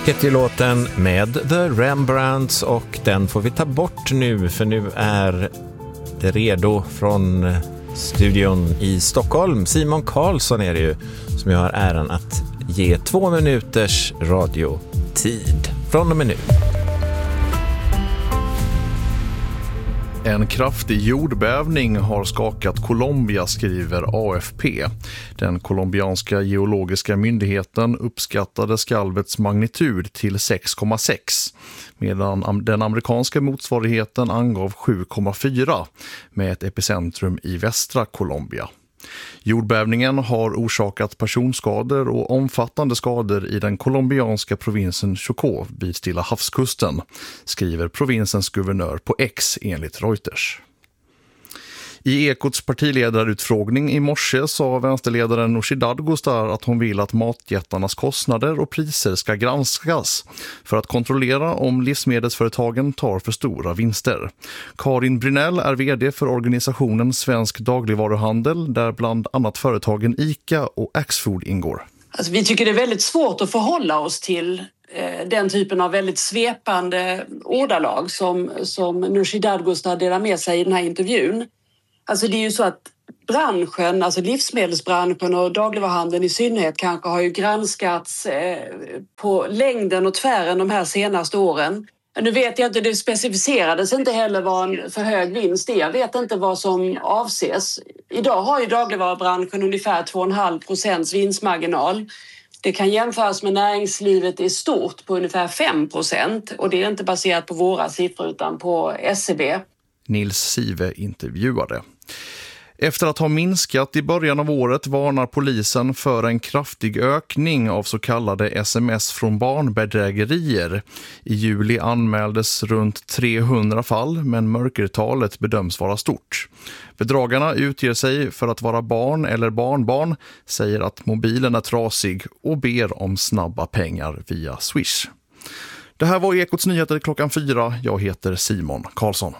heter ju låten med The Rembrandts och den får vi ta bort nu för nu är det redo från studion i Stockholm. Simon Karlsson är det ju som jag har äran att ge 2 minuters radiotid från och med nu. En kraftig jordbävning har skakat Colombia, skriver AFP. Den colombianska geologiska myndigheten uppskattade skalvets magnitud till 6,6 medan den amerikanska motsvarigheten angav 7,4 med ett epicentrum i västra Colombia. Jordbävningen har orsakat personskador och omfattande skador i den colombianska provinsen Chocó vid Stilla havskusten, skriver provinsens guvernör på X enligt Reuters. I Ekots partiledarutfrågning i morse sa vänsterledaren Nooshi Dadgostar att hon vill att matjättarnas kostnader och priser ska granskas för att kontrollera om livsmedelsföretagen tar för stora vinster. Karin Brynell är vd för organisationen Svensk dagligvaruhandel där bland annat företagen ICA och Axfood ingår. Alltså, vi tycker det är väldigt svårt att förhålla oss till den typen av väldigt svepande ordalag som Nooshi Dadgostar delar med sig i den här intervjun. Alltså det är ju så att branschen, alltså livsmedelsbranschen och dagligvaruhandeln i synnerhet kanske har ju granskats på längden och tvären de här senaste åren. Nu vet jag inte, det specificerades inte heller vad en för hög vinst är. Jag vet inte vad som avses. Idag har ju dagligvarubranschen ungefär 2,5% vinstmarginal. Det kan jämföras med näringslivet i stort på ungefär 5% och det är inte baserat på våra siffror utan på SCB. Nils Sive intervjuade. Efter att ha minskat i början av året varnar polisen för en kraftig ökning av så kallade sms från barnbedrägerier. I juli anmäldes runt 300 fall men mörkertalet bedöms vara stort. Bedragarna utger sig för att vara barn eller barnbarn, säger att mobilen är trasig och ber om snabba pengar via Swish. Det här var Ekots nyheter klockan 4. Jag heter Simon Karlsson.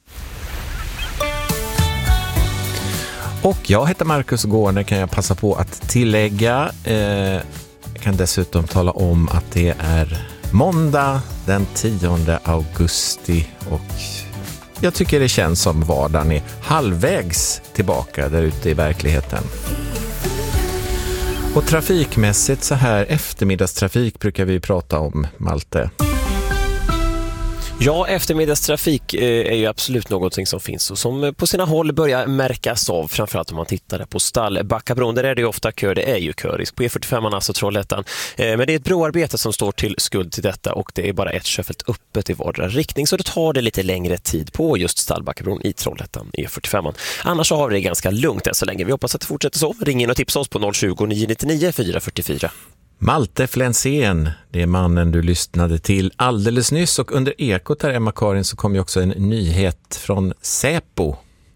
Och jag heter Marcus Gården, kan jag passa på att tillägga. Jag kan dessutom tala om att det är måndag den 10 augusti och jag tycker det känns som vardagen är halvvägs tillbaka där ute i verkligheten. Och trafikmässigt så här eftermiddagstrafik brukar vi prata om, Malte. Ja, eftermiddagstrafik är ju absolut någonting som finns och som på sina håll börjar märkas av, framförallt om man tittar på Stallbackabron. Där är det ju ofta kör, det är ju körisk på E45, alltså Trollhättan. Men det är ett broarbete som står till skuld till detta och det är bara ett körfält öppet i vardera riktning så det tar det lite längre tid på just Stallbackabron i Trollhättan, E45. Annars så har vi det ganska lugnt än så länge. Vi hoppas att det fortsätter så. Ring in och tipsa oss på 020-999 444. Malte Flensén, det är mannen du lyssnade till alldeles nyss och under Ekot här, Emma-Karin, så kom ju också en nyhet från Säpo.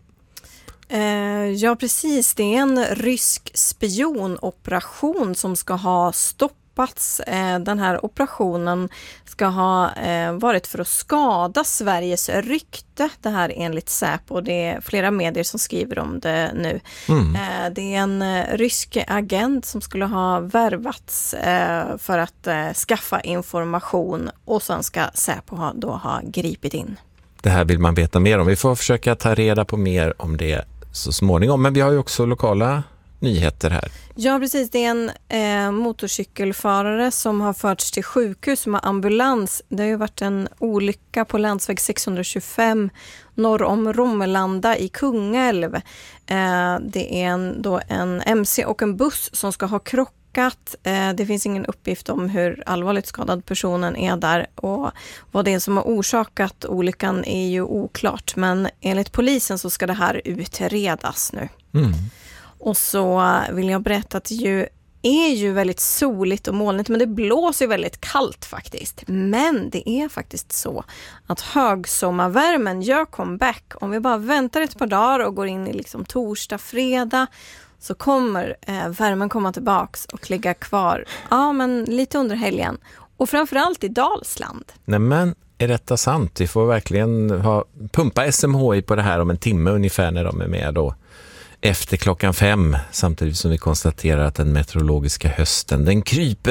Ja, precis. Det är en rysk spionoperation som ska ha stoppats. Den här operationen ska ha varit för att skada Sveriges rykte. Det här enligt Säpo. Det är flera medier som skriver om det nu. Det är en rysk agent som skulle ha värvats för att skaffa information och sen ska Säpo ha gripit in. Det här vill man veta mer om. Vi får försöka ta reda på mer om det så småningom. Men vi har ju också lokala nyheter här. Ja, precis. Det är en motorcykelförare som har förts till sjukhus med ambulans. Det har ju varit en olycka på länsväg 625 norr om Romelanda i Kungälv. Det är då en MC och en buss som ska ha krockat. Det finns ingen uppgift om hur allvarligt skadad personen är där och vad det är som har orsakat olyckan är ju oklart. Men enligt polisen så ska det här utredas nu. Och så vill jag berätta att det är ju väldigt soligt och molnigt men det blåser väldigt kallt faktiskt. Men det är faktiskt så att högsommarvärmen gör comeback. Om vi bara väntar ett par dagar och går in i liksom torsdag, fredag så kommer värmen komma tillbaks och ligga kvar men lite under helgen. Och framförallt i Dalsland. Nämen, är detta sant? Vi får verkligen pumpa SMHI på det här om en timme ungefär när de är med då. Efter klockan 5, samtidigt som vi konstaterar att den meteorologiska hösten, den kryper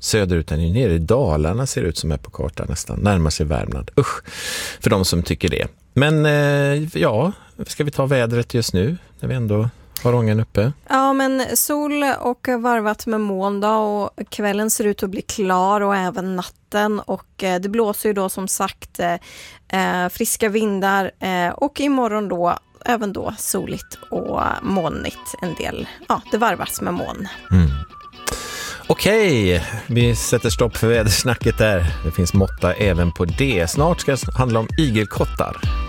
söderut än nere i Dalarna ser det ut som är på kartan nästan. Närmar sig Värmland. Usch, för de som tycker det. Men ja, ska vi ta vädret just nu när vi ändå har ången uppe? Ja, men sol och varvat med moln då, och kvällen ser ut att bli klar och även natten, och det blåser ju då som sagt friska vindar och imorgon då även då soligt och molnigt en del. Ja, det varvas med moln. Okej, vi sätter stopp för vädersnacket där. Det finns måtta även på det. Snart ska det handla om igelkottar.